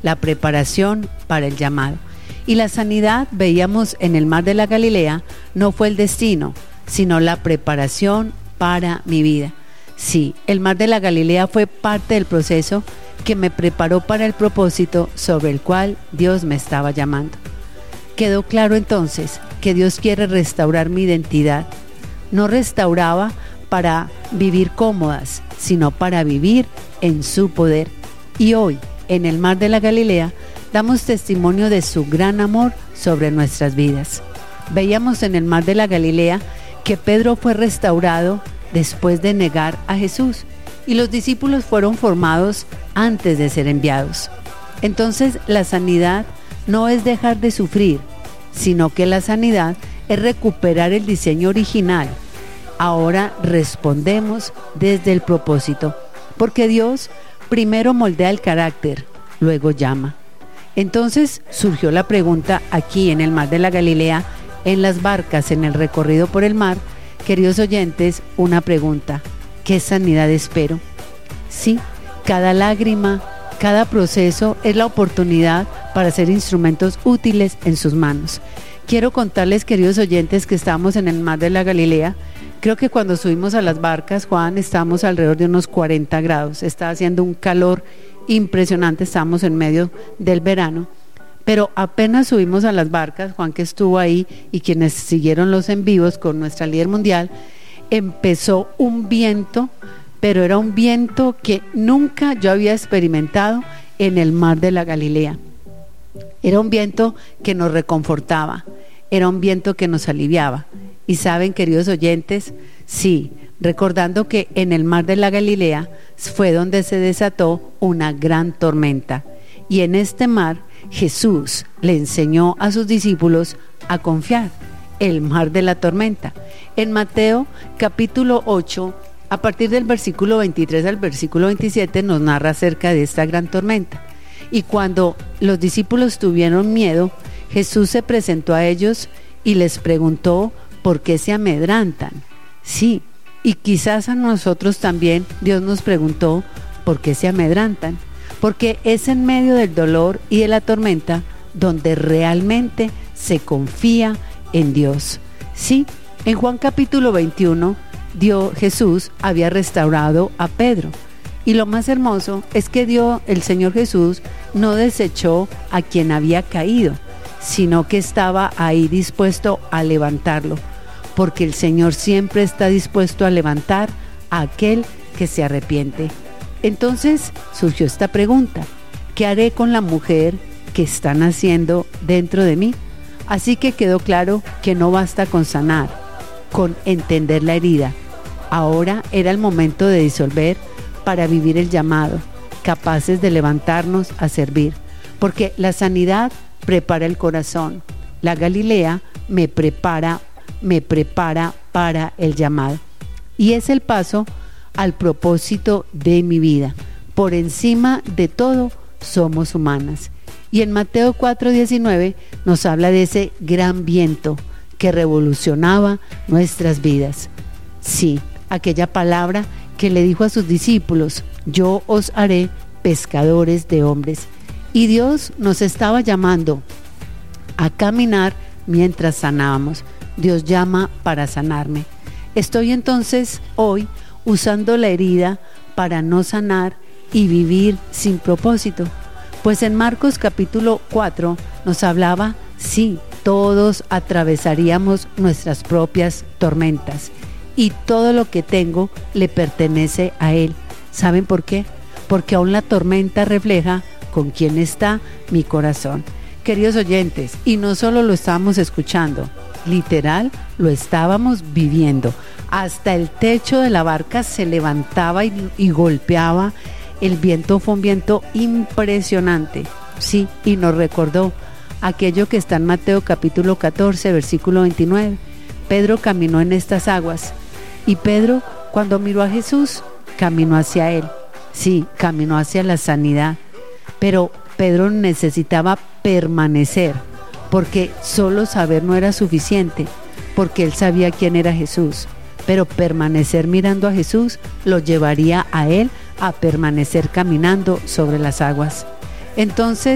la preparación para el llamado. Y la sanidad, veíamos en el mar de la Galilea, no fue el destino, sino la preparación para mi vida. Sí, el mar de la Galilea fue parte del proceso que me preparó para el propósito sobre el cual Dios me estaba llamando. Quedó claro entonces que Dios quiere restaurar mi identidad. No restauraba para vivir cómodas, sino para vivir en su poder. Y hoy, en el mar de la Galilea, damos testimonio de su gran amor sobre nuestras vidas. Veíamos en el mar de la Galilea que Pedro fue restaurado después de negar a Jesús y los discípulos fueron formados antes de ser enviados. Entonces, la sanidad no es dejar de sufrir, sino que la sanidad es recuperar el diseño original. Ahora respondemos desde el propósito, porque Dios primero moldea el carácter, luego llama. Entonces surgió la pregunta aquí en el mar de la Galilea, en las barcas, en el recorrido por el mar, queridos oyentes, una pregunta: ¿qué sanidad espero? Sí, cada lágrima, cada proceso es la oportunidad para ser instrumentos útiles en sus manos. Quiero contarles, queridos oyentes, que estamos en el mar de la Galilea. Creo que cuando subimos a las barcas, Juan, estábamos alrededor de unos 40 grados. Estaba haciendo un calor impresionante, estábamos en medio del verano. Pero apenas subimos a las barcas, Juan, que estuvo ahí, y quienes siguieron los en vivos con nuestra líder mundial, empezó un viento, pero era un viento que nunca yo había experimentado en el mar de la Galilea. Era un viento que nos reconfortaba, era un viento que nos aliviaba. Y saben, queridos oyentes, sí, recordando que en el mar de la Galilea fue donde se desató una gran tormenta. Y en este mar Jesús le enseñó a sus discípulos a confiar, el mar de la tormenta. En Mateo capítulo 8, a partir del versículo 23 al versículo 27, nos narra acerca de esta gran tormenta. Y cuando los discípulos tuvieron miedo, Jesús se presentó a ellos y les preguntó: ¿por qué se amedrantan? Sí, y quizás a nosotros también Dios nos preguntó: ¿por qué se amedrantan? Porque es en medio del dolor y de la tormenta donde realmente se confía en Dios. Sí, en Juan capítulo 21, Jesús había restaurado a Pedro. Y lo más hermoso es que el Señor Jesús no desechó a quien había caído, sino que estaba ahí dispuesto a levantarlo, porque el Señor siempre está dispuesto a levantar a aquel que se arrepiente. Entonces surgió esta pregunta: ¿qué haré con la mujer que está naciendo dentro de mí? Así que quedó claro que no basta con sanar, con entender la herida. Ahora era el momento de disolver para vivir el llamado, capaces de levantarnos a servir, porque la sanidad prepara el corazón. La Galilea me prepara para el llamado. Y es el paso al propósito de mi vida. Por encima de todo, somos humanas. Y en Mateo 4:19 nos habla de ese gran viento que revolucionaba nuestras vidas. Sí, aquella palabra que le dijo a sus discípulos: yo os haré pescadores de hombres. Y Dios nos estaba llamando a caminar mientras sanábamos. Dios llama para sanarme. Estoy entonces hoy usando la herida para no sanar y vivir sin propósito. Pues en Marcos capítulo 4 nos hablaba, sí, todos atravesaríamos nuestras propias tormentas y todo lo que tengo le pertenece a Él. ¿Saben por qué? Porque aún la tormenta refleja con quién está mi corazón. Queridos oyentes, y no solo lo estábamos escuchando, literal lo estábamos viviendo. Hasta el techo de la barca se levantaba y golpeaba. El viento fue un viento impresionante, sí, y nos recordó aquello que está en Mateo capítulo 14, versículo 29. Pedro caminó en estas aguas, y Pedro, cuando miró a Jesús, caminó hacia Él. Sí, caminó hacia la sanidad, pero Pedro necesitaba permanecer, porque solo saber no era suficiente, porque él sabía quién era Jesús, pero permanecer mirando a Jesús lo llevaría a él a permanecer caminando sobre las aguas. Entonces